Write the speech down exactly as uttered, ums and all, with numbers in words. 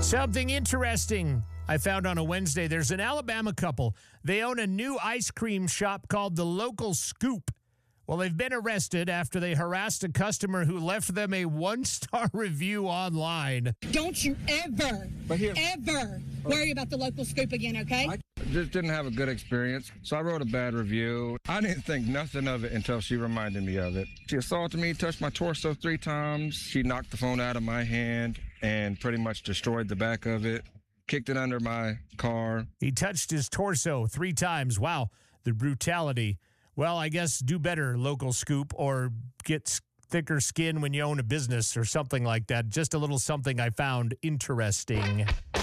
Something interesting I found on a Wednesday. There's an Alabama couple. They own a new ice cream shop called The Local Scoop. Well, they've been arrested after they harassed a customer who left them a one-star review online. Don't you ever, But here- ever worry about The Local Scoop again, okay? I just didn't have a good experience, so I wrote a bad review. I didn't think nothing of it until she reminded me of it. She assaulted me, touched my torso three times. She knocked the phone out of my hand and pretty much destroyed the back of it, kicked it under my car. He touched his torso three times. Wow, the brutality. Well, I guess do better, Local Scoop, or get thicker skin when you own a business or something like that. Just a little something I found interesting.